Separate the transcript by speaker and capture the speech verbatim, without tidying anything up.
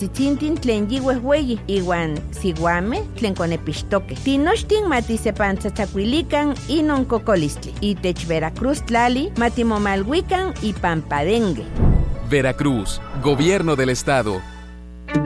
Speaker 1: Tzitzintin tlen yiuehweyi, iwan siuame tlen konepixtoque. Tinochtin matisepantzatzakuilikan inon kokolistli. Itech Veracruz tlali matimomalhuikan ipan padengue.
Speaker 2: Veracruz, Gobierno del Estado.